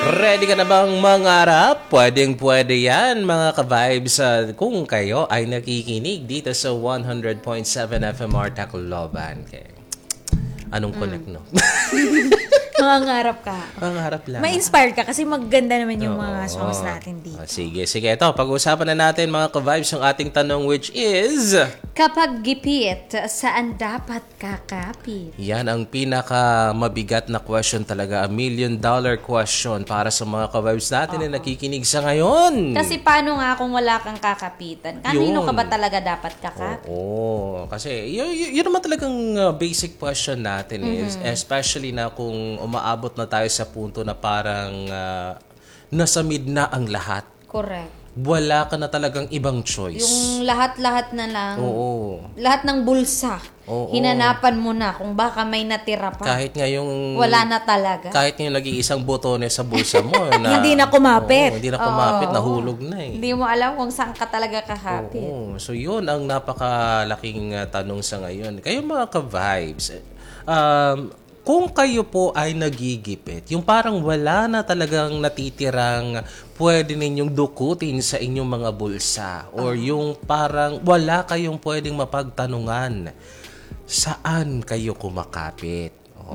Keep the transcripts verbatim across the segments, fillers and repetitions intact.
Ready ka na bang mangarap? Pwedeng pwede yan mga ka-vibes uh, kung kayo ay nakikinig dito sa one hundred point seven F M R Tacloban. Okay. Anong connect, no? Mangangarap ka. Mangarap lang. Ma-inspire ka kasi maganda naman yung Oo, mga songs oo. natin dito. Ah, sige, sige. Ito, pag-uusapan na natin mga ka-vibes yung ating tanong which is... Kapag gipit, saan dapat kakapit? Yan ang pinaka mabigat na question talaga. A million dollar question para sa mga ka-vibes natin na nakikinig sa ngayon. Kasi paano nga kung wala kang kakapitan? Kanino Yun. ka ba talaga dapat kakapit? Oo. Kasi yun, yun, yun naman talagang uh, basic question natin is, especially na kung umaabot na tayo sa punto na parang uh, nasa mid na ang lahat. Correct. Wala ka na talagang ibang choice. Yung lahat-lahat na lang, Oo. lahat ng bulsa, Oo. hinanapan mo na kung baka may natira pa. Kahit nga yung... Wala na talaga. Kahit nga yung nag-iisang botones sa bulsa mo. na, Hindi na kumapit. Oo, hindi na kumapit. Nahulog na eh. Hindi mo alam kung saan ka talaga kakapit. Oo. So yun ang napakalaking uh, tanong sa ngayon. Kayo mga ka-vibes, um, kung kayo po ay nagigipit, yung parang wala na talagang natitirang pwede ninyong dukutin sa inyong mga bulsa or yung parang wala kayong pwedeng mapagtanungan, saan kayo kumakapit?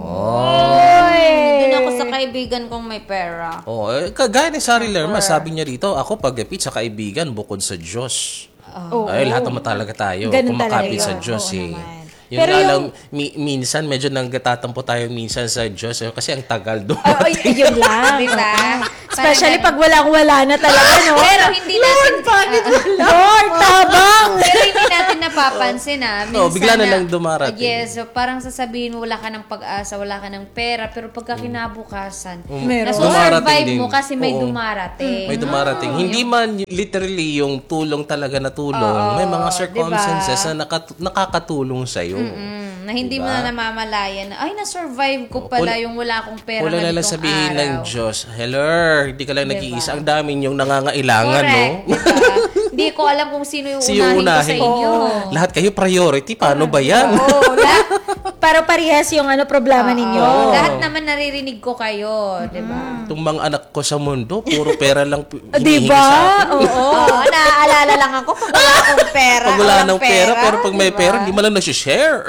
Oh. Doon ako sa kaibigan kong may pera. Oh, eh, kagaya ni Sari Lerma, sabi niya dito, ako pag-gipit sa kaibigan bukod sa Diyos. Oo. Ay, lahat naman talaga tayo. Ganun Kumakapit talaga sa yun. Diyos Oo eh. naman. Yung Pero nga yung- lang, mi- minsan, medyo nagtatampo tayo minsan sa Diyos eh, kasi ang tagal doon. Oh, yun lang. Diba? Especially Parang pag walang-wala na talaga, no? Pero hindi natin Lord, tabang! pero hindi natin napapansin ah. Oo, Minsan bigla na lang dumarating. Yes, so parang sasabihin mo wala ka ng pag-asa, wala ka ng pera, pero pagka kinabukasan, Meron. nasusurvive Dumarating mo din. kasi may Oo. dumarating. May dumarating. Hindi man y- literally yung tulong talaga na tulong. May mga circumstances na nakat- nakakatulong sa'yo. Mm, na hindi Diba? mo na namamalayan na, ay, na-survive ko pala Wala- yung wala akong pera Wala na lang ganitong sabihin ng araw. Diyos, hello, hindi ka lang nag-iisa. Ang dami niyong nangangailangan, Correct, no? diba? Hindi ko alam kung sino yung Sino unahin, ko sa unahin? inyo. Lahat kayo priority. Paano ba yan? Oo, lahat. Para parehas yung ano problema ninyo. Oo. Lahat naman naririnig ko kayo, di ba? Itong mga anak ko sa mundo, puro pera lang pi- Ah, hinihingi diba? sa akin. Oo. Oo, naaalala lang ako pag wala akong pera. Pag wala walang ng pera, pero pag may diba? pera, hindi mo lang nasi-share.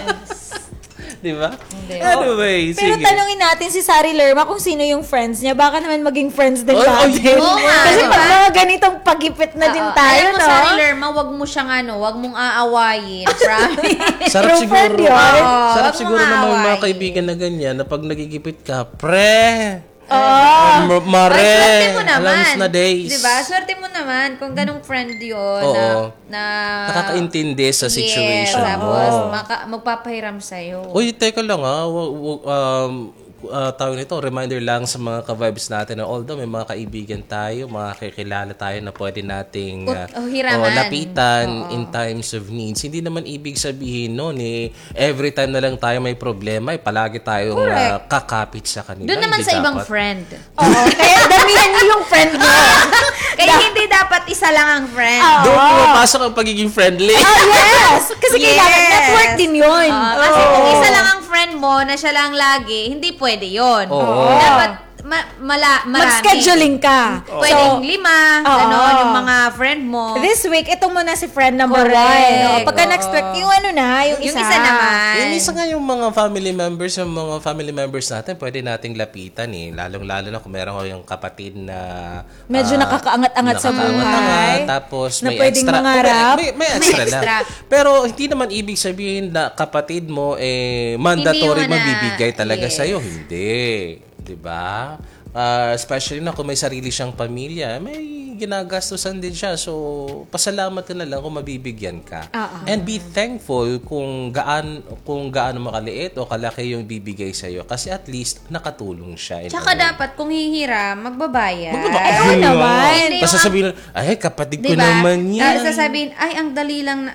Di ba? Anyway, Pero sige. tanungin natin si Sari Lerma kung sino yung friends niya. Baka naman maging friends din Oy, natin. oy, oo nga, Kasi diba? pag mga ganitong pagipit na din Oo, tayo, alam mo, no? Sari Lerma, wag mo siyang ano, wag mong aawayin. Promise. Sarap True siguro. friend yun. Oo, Sarap wag mo siguro naman yung mga aawayin. kaibigan na ganyan na pag nagigipit ka, pre, Oh. m- mare, Ay, swerte mo naman. alams na days. Diba? Swerte mo naman kung ganong friend yun Oo. na, na Nakakaintindi sa situation yes, mo. tapos maka, magpapahiram sa'yo. Uy, teka lang ha. Wa- wa- Um, uh, tawag nito, reminder lang sa mga ka-vibes natin na although may mga kaibigan tayo, mga kakilala tayo na pwede nating uh, Ut- oh, hiraman. lapitan in times of needs. Hindi naman ibig sabihin noon eh, every time na lang tayo may problema, eh, palagi tayong uh, kakapit sa kanila. Doon naman Hindi sa ibang dapat. friend. Oo. Kaya damihan niyo yung friend niyo. Kaya hindi dapat isa lang ang friend. Doon pumapasok ang pagiging friendly. Oh, yes! Kasi Yes. kailangan network din yun. Ah, kasi kung isa lang ang friend mo na siya lang lagi, hindi pwede yun. Oo. Dapat ma- mala, marami. Mag-scheduling ka. Pwedeng lima, Oo. gano'n, yung mga friend mo. This week, ito muna si friend number Correct. one. O, pagka Oo. next week, yung ano na, yung, Yung isa. isa naman. Yung isa nga yung mga family members, yung mga family members natin, pwede nating lapitan eh. Lalong-lalo na kung meron ko yung kapatid na... Medyo ah, nakakaangat-angat sa nakakaangat-angat, buhay. Tapos Na may pwedeng extra. mangarap. May, may, may extra May lang. extra. Pero hindi naman ibig sabihin na kapatid mo eh mandatory Hindi mo na- magbibigay talaga yes. sa'yo. Hindi. Diba? Ah, especially na kung may sarili siyang pamilya, may ginagastusan din siya. So, pasalamat ka na lang kung mabibigyan ka. Oo. And be thankful kung gaan kung gaano makaliit o kalaki yung bibigay sa iyo kasi at least nakatulong siya. in Tsaka a way. dapat kung hihiram, magbabayad. Magbabayad. Oo naman. Hindi Tapos yung- sasabihin, ay kapatid ko Diba? naman Ah, yan. sasabihin, ay, ang dali lang, ang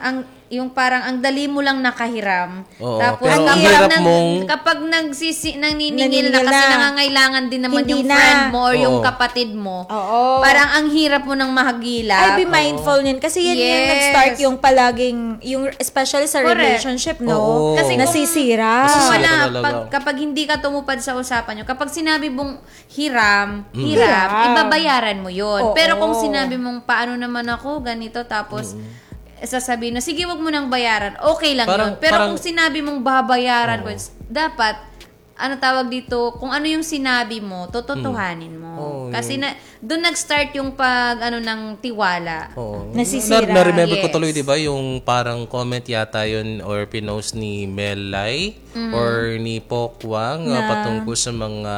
yung parang ang dali mo lang nakahiram. Oo, Tapos pero ang kapag hirap nang- mong- kapag nagsisi Naniningil naniningil na kasi na. nangangailangan din naman Hindi yung na. friend mo or yung Oo. kapatid mo. Oo. Parang ang hirap mo nang mahagilap. Ay, be mindful niyan. Kasi yan yung Yes. nag-start yung palaging, yung especially sa Correct. relationship, no? Oo. Kasi kung- nasisira. Kung Nasisira wala, talaga. pag, kapag hindi ka tumupad sa usapan nyo, kapag sinabi mong hiram, Mm. hiram, Hiram. ibabayaran mo Oo. yun. Pero kung sinabi mong paano naman ako, ganito, tapos sasabihin na, sige, wag mo nang bayaran, okay lang Parang- yun. Pero parang- kung sinabi mong babayaran ko, dapat, ano tawag dito, kung ano yung sinabi mo, tototohanin mo. Oo, Kasi na, doon nag-start yung pag, ano, ng tiwala. Oo. Nasisira. Na, na-remember ko Yes. tuloy, di ba, yung parang comment yata yun or pinost ni Melay or ni Pokwang uh, Na- patungkol sa mga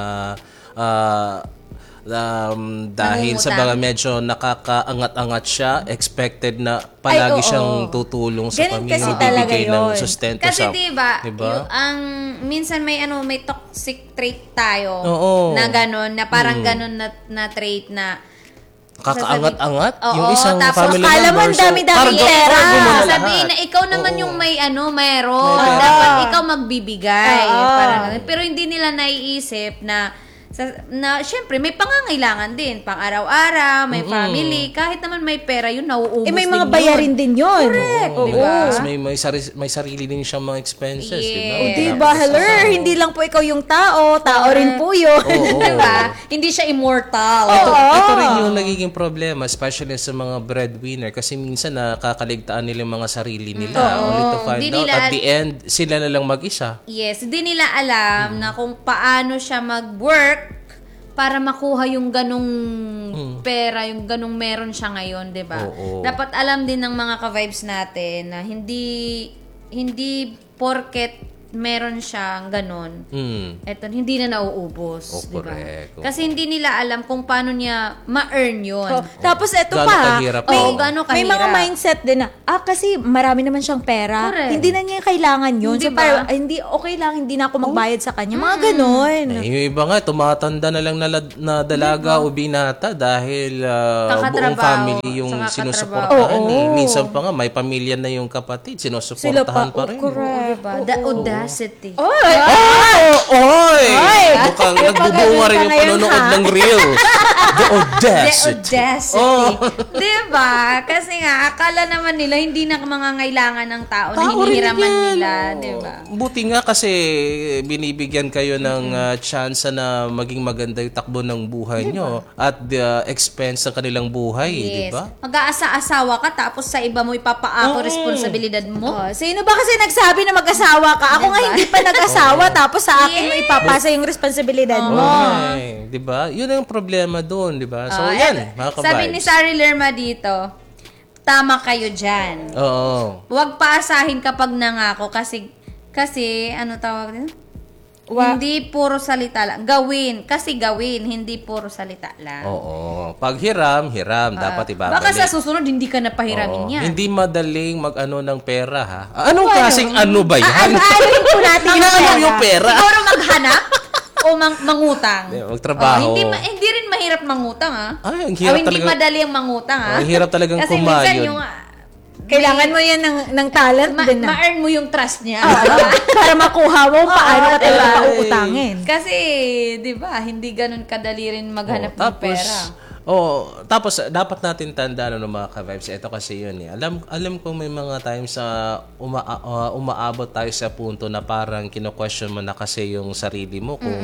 ah, um, dahil sa Nangungutang. mga medyo nakakaangat-angat siya, expected na palagi Ay, oo. siyang tutulong sa Ganun pamilya, kasi talaga bibigay ng yun. sustento Kasi sa... 'di ba, Diba? yung ang minsan may ano, may toxic trait tayo Oo. na ganun, na parang ganun na, na trait na Kakaangat-angat? Oo, Yung isang tapos family akala mo member. ang dami-dami cargo- pera. cargo mo na sabihin lahat. na ikaw naman Oo. yung may ano, mayroon. May pera. Dapat ikaw magbibigay. Oo. Parang ganun. Pero hindi nila naiisip na sa, na syempre may pangangailangan din, pang araw-araw, may family, kahit naman may pera yun nauubos Eh, may din mga yun. bayarin din yun. Correct, Oo. di ba? Tapos may, may, sari- may sarili din siyang mga expenses, di ba? Yes. O, diba, hello? Hindi lang po ikaw yung tao, tao rin po yun. Oo. Diba? Hindi siya immortal. Ito, Oo. ito rin yung nagiging problema, especially sa mga breadwinner, kasi minsan nakakaligtaan nila yung mga sarili nila. Only to find Di out, nila- at the end, sila na lang mag-isa. Yes, hindi nila alam na kung paano siya mag-work para makuha yung ganong pera, yung ganong meron siya ngayon, 'di ba? Oo. Dapat alam din ng mga ka-vibes natin na hindi hindi porket meron siyang ganon. Hmm. Eto, hindi na nauubos, Oh, 'di ba? correct. Kasi hindi nila alam kung paano niya ma-earn 'yon. Oh, tapos eto Gaano pa, kahirap may, Oo, gaano may kahirap. mga mindset din na, ah, kasi marami naman siyang pera. Correct. Hindi na niya kailangan yun. So, Di ba? parang, ay, hindi, okay lang, hindi na ako magbayad sa kanya. Mga ganon. Eh, yung iba nga, tumatanda na lang na, lad- na dalaga o binata dahil ah, buong Kakatrabaho, family yung sa kakatrabaho. sinusuportahan. Oo. Eh. Minsan pa nga, may pamilya na yung kapatid, Sila sinusuportahan pa, pa rin. oh, correct. Diba? The audacity. Oy! Oh, oy! Oy! Mukhang May nagbubunga rin pagaling yung ka ngayon, panonood ha? ng Reels. The The audacity. audacity. Oh. Diba? Kasi nga, akala naman nila hindi na mangangailangan ng tao na Tao rin hinihiraman yan. nila. Oo. Diba? Buti nga kasi binibigyan kayo ng uh, chance na maging maganda yung takbo ng buhay nyo at the expense ng kanilang buhay, di Yes. ba? Mag-aasa-asawa ka tapos sa iba mo ipapaako responsibilidad mo. Oh, sino ba kasi nagsabi na mag-asawa ka? Ako nga hindi pa nag-asawa, tapos sa akin mo Yes. ipapasa yung responsibilidad mo. Okay, di ba? Yun ang problema doon, di ba? So, Ah, yan, eto, mga sabi ni ka-vibes. Sari Lerma dito, tama kayo dyan. Oo. Huwag paasahin kapag nangako kasi, kasi, ano tawag din? Wa- Hindi puro salita lang. Gawin. Kasi gawin, hindi puro salita lang. Oo. Pag hiram, hiram. dapat ibabalik. Baka sa susunod, hindi ka Oo. napahiramin yan. Hindi madaling mag-ano ng pera, ha? Ah, Anong klaseng ano ba yan? Aalihin po natin yung Inaano pera. yung pera? Siguro maghanap o mang- mangutang. Hindi, magtrabaho. Oh, hindi, ma- hindi rin mahirap mangutang, ha? Ay, ang O, hirap hindi talaga. madali ang mangutang, ha? Oh, ang hirap talagang Kasi kumayod. minsan yung... ah, Kailangan mo yan ng, ng talent ma- din na. ma-earn mo yung trust niya. Para makuha mo paano ka talaga diba? pauutangin. Kasi, di ba, hindi ganun kadali rin maghanap Oh, ng pera. Oh, tapos dapat natin tandaan ano mga ka-vibes. Ito kasi yun eh. Alam alam ko may mga times sa uma, uh, umaabot tayo sa punto na parang kino-question mo na kasi yung sarili mo kung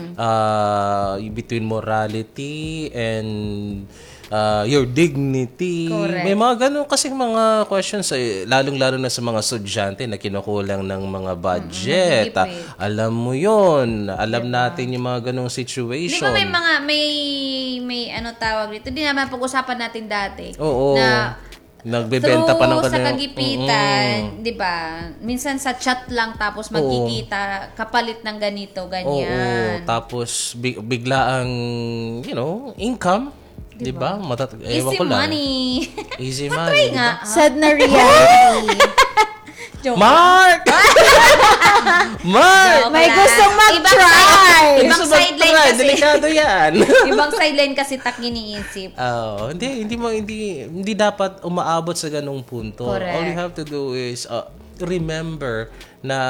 uh, between morality and uh, your dignity. Correct. May mga ganun kasing mga questions eh, lalong-lalo na sa mga estudyante na kinukulang ng mga budget. Hindi Ah, pwede. alam mo yun. Alam natin yung mga ganung situation. Di ba may mga, may, may ano tawag dito, di naman pag-usapan natin dati. Oo. Na Nagbebenta pa ng through sa kanila- kagipitan, di ba? Minsan sa chat lang tapos magkikita, kapalit ng ganito, Oo. ganyan. Tapos big, bigla ang, you know, income. Di ba? Matat- ewan Easy ko lang. money. Easy Try money. nga. Sad na reality. Joke. Mark! Mark! Joke May lang. gustong mag-try. Ibang, side, ibang Gusto sideline mag-try, kasi delikado yan. Ibang sideline kasi tak iniisip. Oh, hindi hindi mo hindi hindi dapat umaabot sa ganung punto. Correct. All you have to do is uh, remember na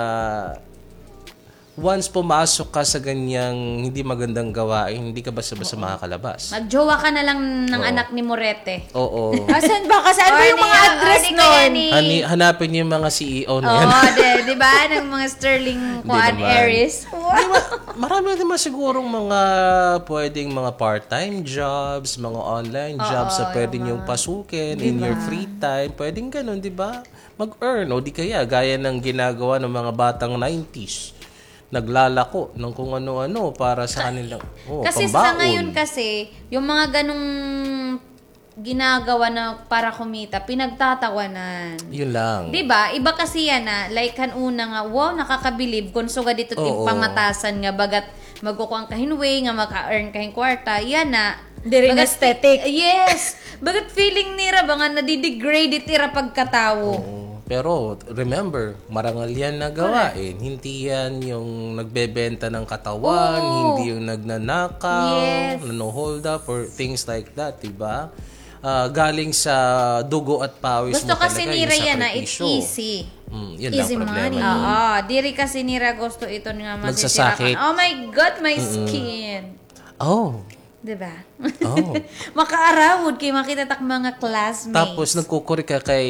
once pumasok ka sa ganyang hindi magandang gawain, hindi ka basta-basta makakalabas. Magjowa ka na lang ng Oo. anak ni Morete. Oo. Asan ba? Kasi ano ba yung mga address nun? Hani, hanapin niyo yung mga C E O na Oo, yan. de, di ba? Ng mga Sterling Kuan naman. Aries. Di ba, marami naman sigurong mga pwedeng mga part-time jobs, mga online jobs na pwede niyong pasukin in your free time. Pwedeng ganun, di ba? Mag-earn. O di kaya, gaya ng ginagawa ng mga batang nineties. Naglalako ng kung ano-ano para sa kanilang oh, Kasi pambaon. sa ngayon kasi, yung mga ganong ginagawa na para kumita, pinagtatawanan. Yun lang. Di ba? Iba kasi yan na, like kan una nga, wow, nakakabilib, konsuga dito Oo. ting pamatasan nga, bagat magkukuang kahinway, nga maka-earn kahing kwarta, yan na. Di rin Bagat- aesthetic. Yes! Bagat feeling nira ba nga, nadidegrade itira pagkatawo. Oo. Pero remember, marangal yan na gawain. Hindi yan yung nagbebenta ng katawan, Oo. hindi yung nagnanakaw, Yes. nano-hold up, or things like that, diba? Ah, galing sa dugo at pawis Gusto mo kasi talaga, nira yung yan na, it's sakripisyo. easy. Mm, yun Easy lang problema. money. nun. Oo, diri kasi nira gusto ito nga Nagsasakit. masisirakan. Oh my God, my skin. Oh. Diba? Oh. Makaarawod kay makita tak mga classmates. Tapos nagkukuri ka kay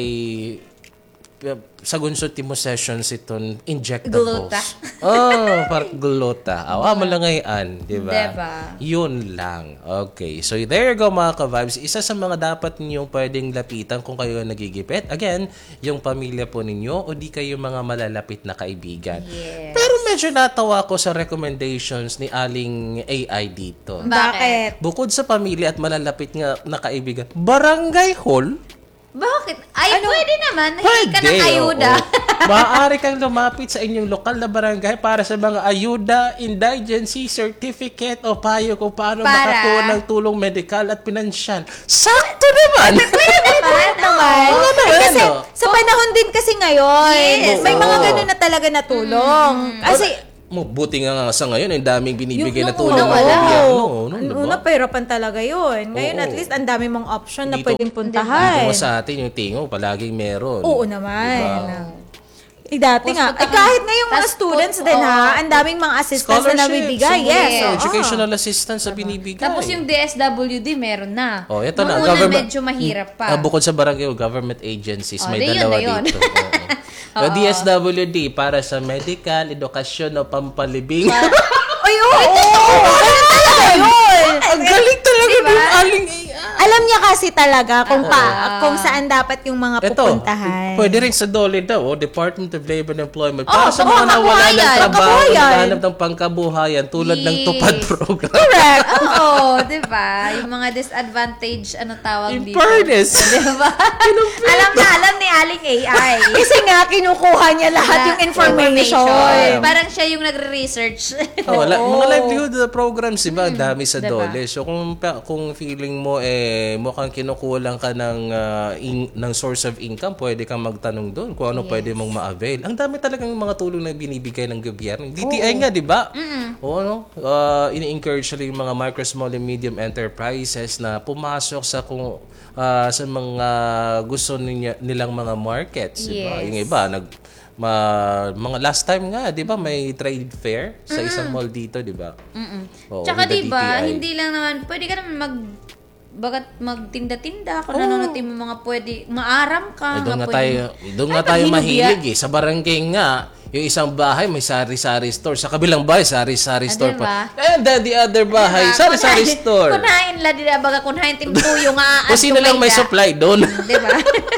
sa gunsod mo sessions iton injectables. Gluta. Oh, parang gluta. Awa mo lang ngayon, di ba? Diba? Yun lang. Okay. So there you go mga ka-vibes. Isa sa mga dapat ninyong pwedeng lapitan kung kayo nagigipit. Again, yung pamilya po ninyo o di kayo mga malalapit na kaibigan. Yes. Pero medyo natawa ko sa recommendations ni Aling A I dito. Bakit? Bukod sa pamilya at malalapit nga na kaibigan, barangay hall? Bakit? Ay, pwede naman. Hingi Pwede, ka ng ayuda. oo. Maaari kang lumapit sa inyong lokal na barangay para sa mga ayuda, indigency, certificate o payo kung paano Para? makakuha ng tulong medikal at pinansyal. Sakto naman! Naman, naman. Oo naman, Ay, kasi no? sa panahon din kasi ngayon, Yes, may mga oo. ganun na talaga na tulong. Kasi, Mo, buti nga nga sa ngayon, ang daming binibigay na Yung tulong ng nung una, wala. gobyerno. No, Ano, diba? una, pahirapan talaga yun. Ngayon, Oo. at least, ang dami mong option na Dito- pwedeng Dito puntahan. nga sa atin, yung tingo, palaging meron. Oo naman. Diba? Eh, dati nga. Eh, kahit ngayong mga Tas students put- din oo. ha, ang daming mga assistance na nabibigay. Scholarship, Yes. so, oo. educational assistance na binibigay. Tapos yung D S W D meron na. Oh, ito Nung na. una Government, medyo mahirap pa. Ah, bukod sa barangay, oh, government agencies, Oh, may di yun dalawa na yun. dito. Oo. O D S W D para sa medical, edukasyon o pampalibing. Ay, oo! oo. Ganun talaga yun. Ang galing talaga Diba? ng aling A I. Alam niya kasi talaga kung pa, kung saan dapat yung mga Ito, pupuntahan. pwede rin sa D O L E daw, oh, Department of Labor and Employment. Oh, Para sa oo, mga nawala ng kabuhayan, trabaho, kabuhayan. naghahanap ng pangkabuhayan tulad ng Yes. tupad program. Correct. Oo, di ba? Yung mga disadvantage, ano tawag In dito? fairness. Di ba? alam na alam ni Aling A I. Kasi nga, kinukuha niya lahat yung information. Parang siya yung nagre-research. Oh, wala, mga livelihood uh, programs, diba? Ang dami sa diba? D O L E. So, kung, pa- kung feeling mo, eh, mukhang kinukulang ka ng, uh, in- ng source of income, pwede kang magtanong doon kung ano pwede mong ma-avail. Ang dami talagang mga tulong na binibigay ng gobyerno. D T I nga, di ba? Oo, ano? Uh, ini-encourage sila yung mga micro, small, and medium enterprises na pumasok sa kung uh, sa mga gusto niya, nilang mga markets. Diba? Yes. Yung iba, nag ma, mga last time nga, 'di ba, may trade fair sa isang mall dito, 'di ba? Mm-mm. Oo, Tsaka with the di ba, D T I. hindi lang naman, pwede ka naman mag bagat magtinda-tinda kung Oo. nanonood mo mga pwede, maaram ka. Eh, doon nga pwede- tayo, doon nga Ay, tayo pag mahilig eh. Sa barangay nga, yung isang bahay may sari-sari store. Sa kabilang bahay, sari-sari Ah, store diba? pa. And then the other bahay, Diba? sari-sari Kunain- store. Kunain la di baga kunain timpuyo nga. Kung sino lang may supply doon. Di ba?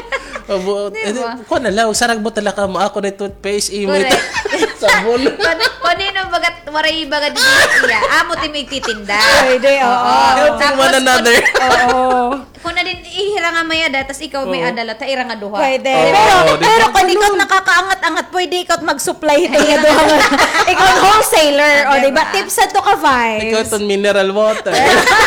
Abo, Diba? ko na lang, sarag mo talaga mo ako na toothpaste, imay Correct. sabon. Kanino bagat waray baga di iya. Amo ti may titinda. Pwede, oo. Helping one another. Oo. Kung na din ihira nga maya datas ikaw may adala ta ira nga duha. Pwede. Oo, pero, di ba? pero kung ikaw nakakaangat-angat, pwede ikaw mag-supply ito nga doon. Ikaw ang wholesaler. O, diba? Tips sa to ka vibes. Ikaw itong mineral water.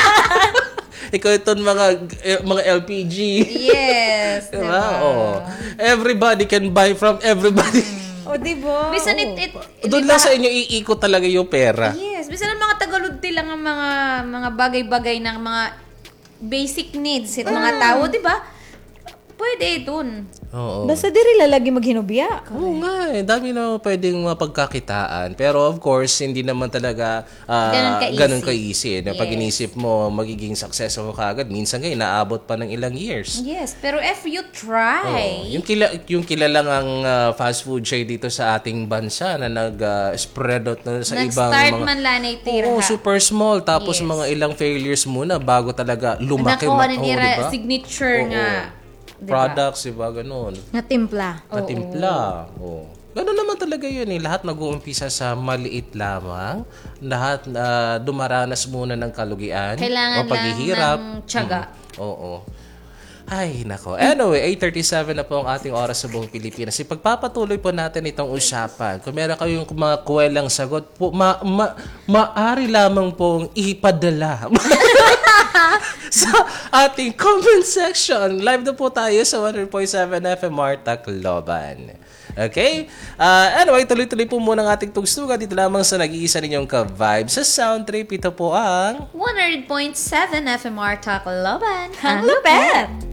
Ikaw itong mga eh, mga L P G. Yes. Diba? Diba? Oh. Everybody can buy from everybody. O, diba? Bisan it, it, Doon lang sa inyo iikot talaga yung pera. yes, bisan ang mga Tagalog unti lang ang mga mga bagay-bagay ng mga basic needs at mga tao, di ba? Pwede dun. Oo. Basta diri lalagi maghinubya. Oo nga eh. Dami na pwedeng mapagkakitaan. Pero of course, hindi naman talaga ah, Ganun ka-easy. ganun ka-easy. Na Pag Yes. inisip mo, magiging successful ka agad. Minsan nga, inaabot pa ng ilang years. Yes, pero if you Oo. try, Yung, kila, yung kilalang ang ah, fast food chain dito sa ating bansa na nag-spread out na sa ibang nag-start mga... man lanay tira. Oo, super small. Tapos Yes. mga ilang failures muna bago talaga lumaki. Nakuha ma- na oo, nila diba? signature Oo. nga. Diba? Products, diba? Ganun. Nga timpla. Patimpla. Oh. Ganun naman talaga yun eh. Lahat nag-uumpisa sa maliit lamang. Lahat na dumaranas muna ng kalugian. Kailangan o paghihirap. lang ng tiyaga. Mm. Oo. Ay, nako. Anyway, eight thirty-seven na po ang ating oras sa buong Pilipinas. Ipagpapatuloy po natin itong usapan. Kung meron kayong mga kuwelang sagot, po, ma, ma, maaari lamang pong ipadala sa ating comment section. Live na po tayo sa one hundred point seven F M R Tacloban. Okay? Uh, anyway, tuloy-tuloy po muna ang ating tugstugan dito lamang sa nag-iisa ninyong ka-vibe sa Sound Trip. Ito po ang one hundred point seven F M R Tacloban. Ang lupet!